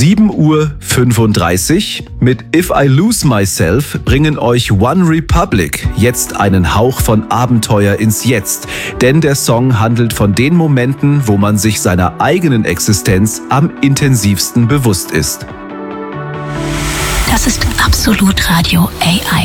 7:35 Uhr mit If I Lose Myself bringen euch One Republic jetzt einen Hauch von Abenteuer ins Jetzt. Denn der Song handelt von den Momenten, wo man sich seiner eigenen Existenz am intensivsten bewusst ist. Das ist Absolut Radio AI.